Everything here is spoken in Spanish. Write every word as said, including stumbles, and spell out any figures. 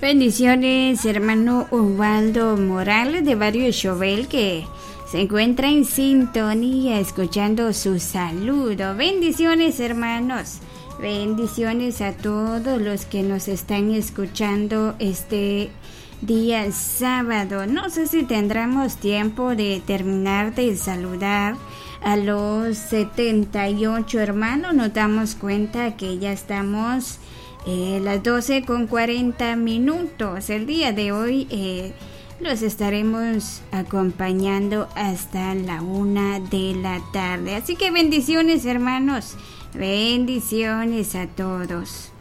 Bendiciones, hermano Osvaldo Morales de Barrio Chovel, que se encuentra en sintonía escuchando su saludo. Bendiciones, hermanos. Bendiciones a todos los que nos están escuchando este día sábado. No sé si tendremos tiempo de terminar de saludar a los setenta y ocho hermanos. Nos damos cuenta que ya estamos Eh, las doce con cuarenta minutos. El día de hoy eh, los estaremos acompañando hasta la una de la tarde. Así que bendiciones, hermanos. Bendiciones a todos.